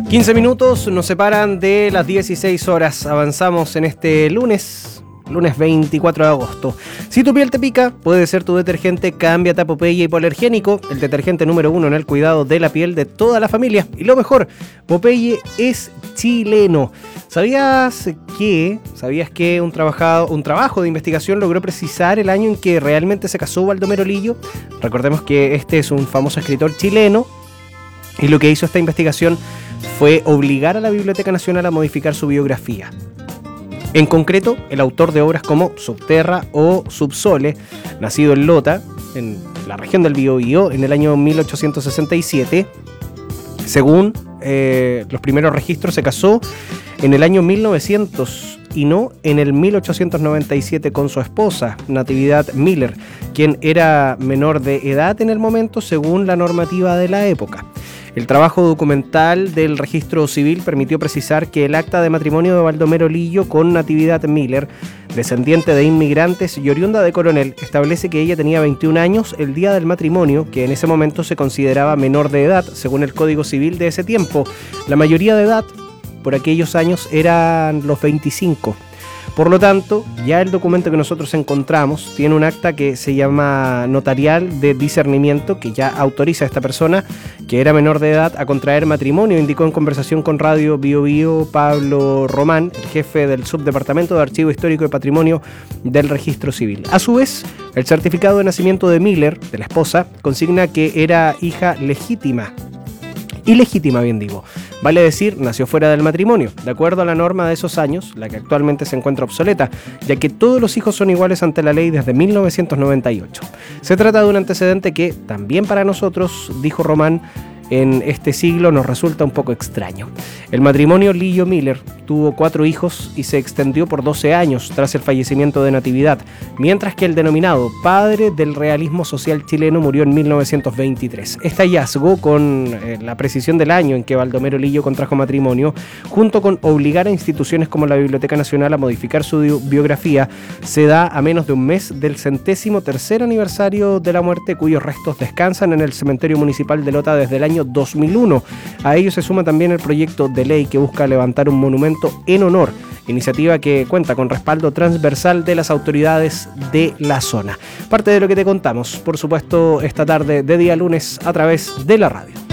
15 minutos nos separan de las 16 horas. Avanzamos en este lunes 24 de agosto. Si tu piel te pica, puede ser tu detergente Cámbiate a Popeye Hipoalergénico, el detergente número 1 en el cuidado de la piel de toda la familia. Y lo mejor, Popeye es chileno. ¿Sabías que un trabajo de investigación logró precisar el año en que realmente se casó Baldomero Lillo? Recordemos que este es un famoso escritor chileno y lo que hizo esta investigación fue obligar a la Biblioteca Nacional a modificar su biografía. En concreto, el autor de obras como Subterra o Subsole, nacido en Lota, en la región del Biobío, en el año 1867, según los primeros registros, se casó en el año 1900 y no en el 1897 con su esposa, Natividad Miller, quien era menor de edad en el momento según la normativa de la época. El trabajo documental del registro civil permitió precisar que el acta de matrimonio de Baldomero Lillo con Natividad Miller, descendiente de inmigrantes y oriunda de Coronel, establece que ella tenía 21 años el día del matrimonio, que en ese momento se consideraba menor de edad, según el Código Civil de ese tiempo. La mayoría de edad por aquellos años eran los 25. Por lo tanto, ya el documento que nosotros encontramos tiene un acta que se llama notarial de discernimiento, que ya autoriza a esta persona, que era menor de edad, a contraer matrimonio, indicó en conversación con Radio Biobío Pablo Román, el jefe del Subdepartamento de Archivo Histórico y Patrimonio del Registro Civil. A su vez, el certificado de nacimiento de Miller, de la esposa, consigna que era hija legítima. Ilegítima, bien digo. Vale decir, nació fuera del matrimonio, de acuerdo a la norma de esos años, la que actualmente se encuentra obsoleta, ya que todos los hijos son iguales ante la ley desde 1998. Se trata de un antecedente que, también para nosotros, dijo Román, en este siglo nos resulta un poco extraño. El matrimonio Lillo-Miller tuvo 4 hijos y se extendió por 12 años tras el fallecimiento de Natividad, mientras que el denominado padre del realismo social chileno murió en 1923. Este hallazgo, con la precisión del año en que Baldomero Lillo contrajo matrimonio, junto con obligar a instituciones como la Biblioteca Nacional a modificar su biografía, se da a menos de un mes del 103º aniversario de la muerte, cuyos restos descansan en el cementerio municipal de Lota desde el año 2001. A ello se suma también el proyecto de ley que busca levantar un monumento en honor, iniciativa que cuenta con respaldo transversal de las autoridades de la zona. Parte de lo que te contamos, por supuesto, esta tarde de día lunes a través de la radio.